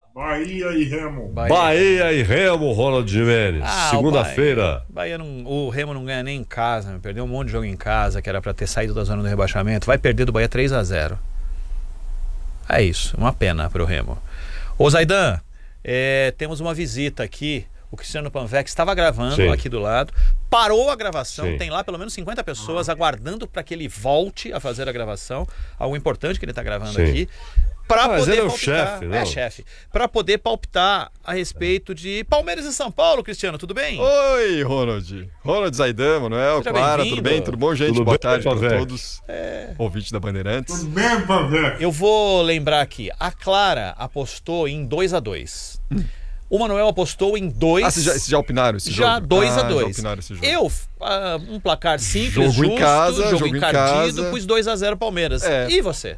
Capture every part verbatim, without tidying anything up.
Bahia e Remo. Bahia, Bahia e Remo, Ronald Gimenez. Ah, Segunda-feira. O, Bahia não, o Remo não ganha nem em casa, perdeu um monte de jogo em casa, que era pra ter saído da zona do rebaixamento. Vai perder do Bahia três a zero. É isso, uma pena pro Remo. Ô Zaidan, é, temos uma visita aqui. O Cristiano Panvec estava gravando Sim. aqui do lado, parou a gravação, Sim. tem lá pelo menos cinquenta pessoas ah. aguardando para que ele volte a fazer a gravação, algo importante que ele está gravando Sim. aqui, para ah, poder ele é palpitar, o chefe, não? é chefe, para poder palpitar a respeito de Palmeiras e São Paulo. Cristiano, tudo bem? Oi, Ronald. Ronald Zaidan, Manuel, Seja Clara, tudo bem? Tudo bom, gente? Tudo Boa bem, tarde para Panvec. todos. É... Ouvintes da Bandeirantes. Tudo bem, Panvec? Eu vou lembrar aqui, a Clara apostou em dois a dois. Hum. O Manuel apostou em dois. Ah, vocês já, vocês já opinaram esse já jogo? dois ah, a dois. Já opinaram esse jogo. Eu, uh, um placar simples, jogo justo, em casa, jogo, jogo encardido, em casa. pus dois a zero Palmeiras. É. E você?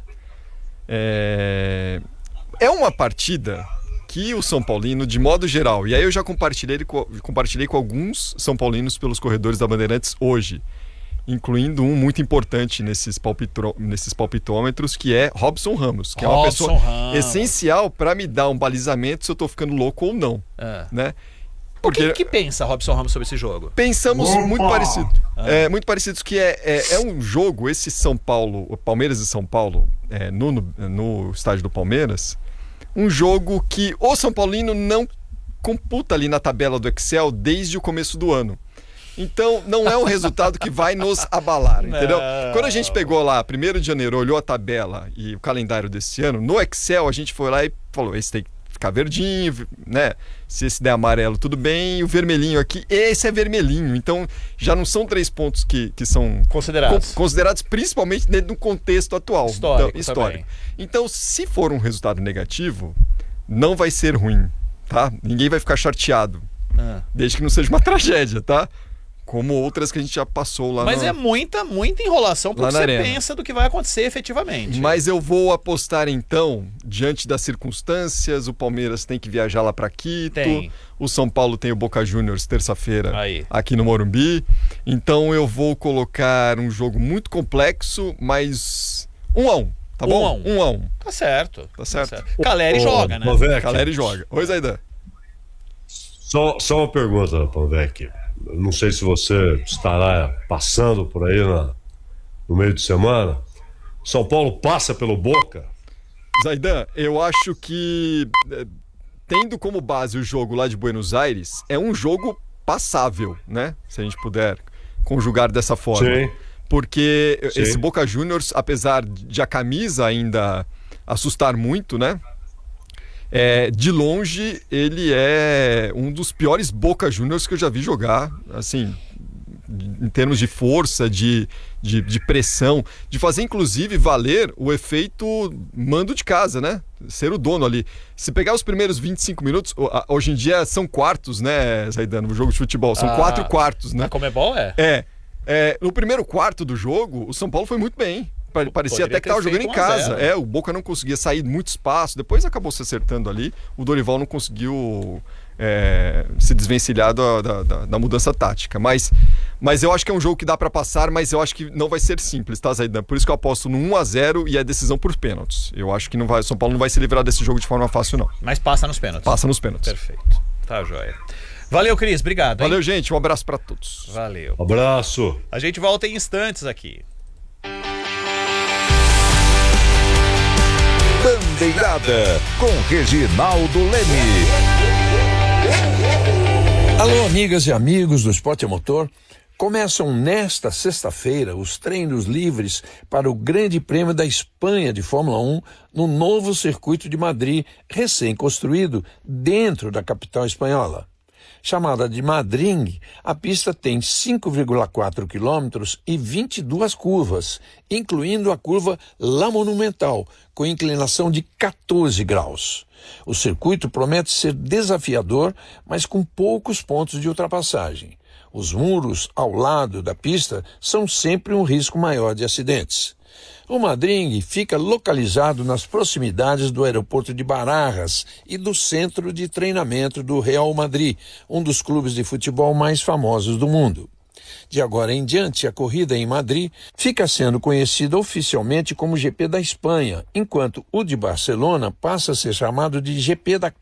É... é uma partida que o São Paulino, de modo geral, e aí eu já compartilhei, compartilhei com alguns São Paulinos pelos corredores da Bandeirantes hoje, incluindo um muito importante nesses, palpitro, nesses palpitômetros, que é Robson Ramos, que Robson é uma pessoa Ramos. essencial para me dar um balizamento se eu tô ficando louco ou não. É. Né? Porque... O que, que pensa Robson Ramos sobre esse jogo? Pensamos Opa! muito parecido. Ah. É, muito parecidos que é, é, é um jogo, esse São Paulo, o Palmeiras e São Paulo, é, no, no, no estádio do Palmeiras, um jogo que o São Paulino não computa ali na tabela do Excel desde o começo do ano. Então, não é um resultado que vai nos abalar, entendeu? Não. Quando a gente pegou lá, primeiro de janeiro, olhou a tabela e o calendário desse ano, no Excel a gente foi lá e falou, esse tem que ficar verdinho, né? Se esse der amarelo, tudo bem. E o vermelhinho aqui, esse é vermelhinho. Então, já não são três pontos que, que são considerados. Co- considerados principalmente dentro do contexto atual. Histórico. Então, histórico. Então, se for um resultado negativo, não vai ser ruim, tá? Ninguém vai ficar chateado. Ah. Desde que não seja uma tragédia, tá? Como outras que a gente já passou lá. Mas no... é muita, muita enrolação porque você arena. pensa do que vai acontecer efetivamente. Mas eu vou apostar então, diante das circunstâncias, o Palmeiras tem que viajar lá para Quito, tem. O São Paulo tem o Boca Juniors terça-feira Aí. aqui no Morumbi. Então eu vou colocar um jogo muito complexo, mas um a um, tá Um bom? a um. Um a um. Tá certo. Tá certo. Tá certo. Caleri Ô, joga, né? Panvec, Caleri joga. Oi, Zaidan. Só, só uma pergunta, Panvec. Não sei se você estará passando por aí na, no meio de semana. São Paulo passa pelo Boca? Zaidan, eu acho que, tendo como base o jogo lá de Buenos Aires, é um jogo passável, né? Se a gente puder conjugar dessa forma. Sim. Porque Sim. esse Boca Juniors, apesar de a camisa ainda assustar muito, né? É, de longe, ele é um dos piores Boca Juniors que eu já vi jogar, assim, em termos de força, de, de, de pressão, de fazer inclusive valer o efeito mando de casa, né? Ser o dono ali. Se pegar os primeiros vinte e cinco minutos, hoje em dia são quartos, né, Zaidan, no jogo de futebol, são ah, quatro quartos, né? Na Comebol é? É, é. No primeiro quarto do jogo, o São Paulo foi muito bem. Parecia até que estava jogando em casa. É, o Boca não conseguia sair muito espaço. Depois acabou se acertando ali. O Dorival não conseguiu é, se desvencilhar da, da, da mudança tática. Mas, mas eu acho que é um jogo que dá para passar, mas eu acho que não vai ser simples, tá, Zaidan? Por isso que eu aposto no um a zero e a decisão por pênaltis. Eu acho que não vai, o São Paulo não vai se livrar desse jogo de forma fácil, não. Mas passa nos pênaltis. Passa nos pênaltis. Perfeito. Tá, joia. Valeu, Cris. Obrigado. Hein? Valeu, gente. Um abraço para todos. Valeu. Abraço. A gente volta em instantes aqui. Bandeirada com Reginaldo Leme. Alô, amigas e amigos do Esporte a Motor. Começam nesta sexta-feira os treinos livres para o Grande Prêmio da Espanha de Fórmula um no novo circuito de Madrid, recém-construído dentro da capital espanhola. Chamada de Madrid, a pista tem cinco vírgula quatro quilômetros e vinte e duas curvas, incluindo a curva La Monumental, com inclinação de quatorze graus. O circuito promete ser desafiador, mas com poucos pontos de ultrapassagem. Os muros ao lado da pista são sempre um risco maior de acidentes. O Madrid fica localizado nas proximidades do aeroporto de Barajas e do centro de treinamento do Real Madrid, um dos clubes de futebol mais famosos do mundo. De agora em diante, a corrida em Madrid fica sendo conhecida oficialmente como G P da Espanha, enquanto o de Barcelona passa a ser chamado de G P da